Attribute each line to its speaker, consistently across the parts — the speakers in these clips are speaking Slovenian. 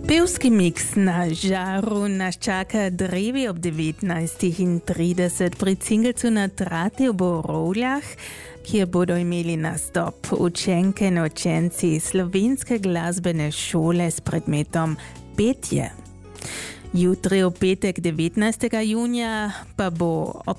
Speaker 1: Pevski miks na žaru nas čaka drevi ob 19:30 pri Cingelcu na Trati v Borovljah, kjer bodo imeli nastop učenke in učenci slovenske glasbene šole s predmetom petje. Jutri v petek 19. junija pa bo ob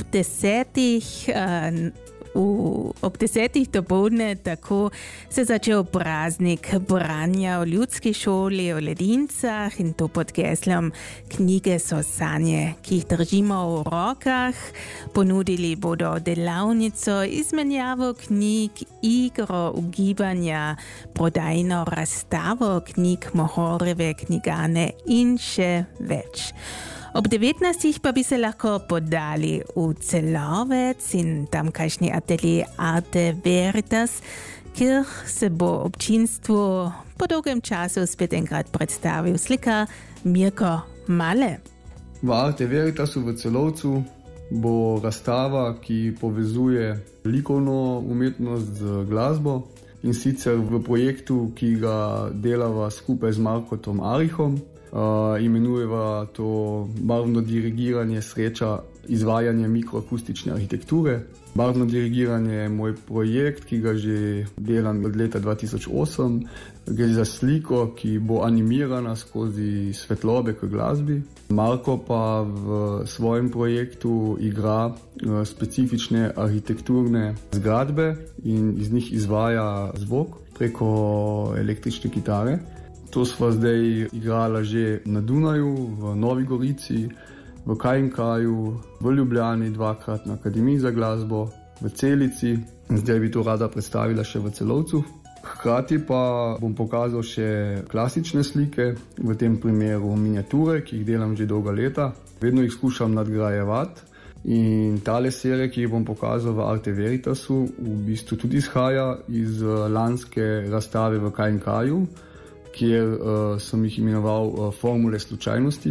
Speaker 1: 10. Ob 10. dopoldne tako se začel praznik branja v ljudski šoli v Ledincah in to pod geslom Knjige so sanje, ki jih držimo v rokah. Ponudili bodo delavnico, izmenjavo knjig, igro, ugibanja, prodajno razstavo knjig Mohorjeve knjigane in še več. Ob 19. pa bi se lahko podali v Celovec in tamkajšnji atelier Arte Veritas, kjer se bo občinstvu po dolgem času spet enkrat predstavil slikar Mirko Male.
Speaker 2: V Arte Veritasu v Celovcu bo razstava, ki povezuje likovno umetnost z glasbo, in sicer v projektu, ki ga delava skupaj z Markotom Arihom. Imenujeva to barvno dirigiranje sreča izvajanje mikroakustične arhitekture. Barvno dirigiranje je moj projekt, ki ga že delam od leta 2008. Gre za sliko, ki bo animirana skozi svetlobe k glasbi. Marko pa v svojem projektu igra specifične arhitekturne zgradbe in iz njih izvaja zvok preko električne kitare. To sva zdaj igrala že na Dunaju, v Novi Gorici, v Kajnkaju, v Ljubljani dvakrat, na Akademiji za glasbo, v Celici. Zdaj bi to rada predstavila še v Celovcu. Hkrati pa bom pokazal še klasične slike, v tem primeru miniature, ki jih delam že dolga leta. Vedno jih skušam nadgrajevati. In tale serija, ki jih bom pokazal v Arte Veritasu, v bistvu tudi izhaja iz lanske razstave v Kajnkaju, kjer sem jih imenoval formule slučajnosti.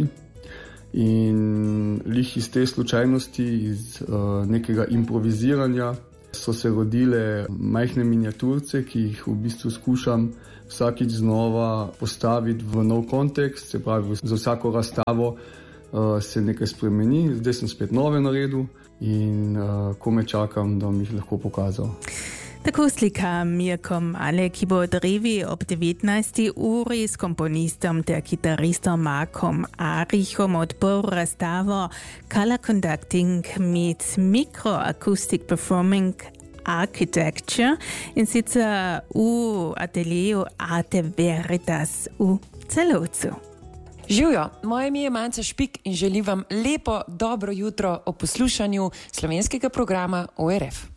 Speaker 2: In lih iz te slučajnosti, iz nekega improviziranja, so se rodile majhne miniaturce, ki jih v bistvu skušam vsakič znova postaviti v nov kontekst, se pravi, za vsako razstavo se nekaj spremeni. Zdaj sem spet nove naredil in kome čakam, da mi jih lahko pokazal.
Speaker 1: Tako slika Mirko Male, ki bo drevi ob 19. uri s komponistom ter kitaristom Markom Arichom odprl razstavo Color Conducting meets Microacoustic Performing Architecture in sicer v ateljeju Arte Veritas v Celovcu.
Speaker 3: Živjo, moje ime je Manca Špik in želim vam lepo, dobro jutro o poslušanju slovenskega programa ORF.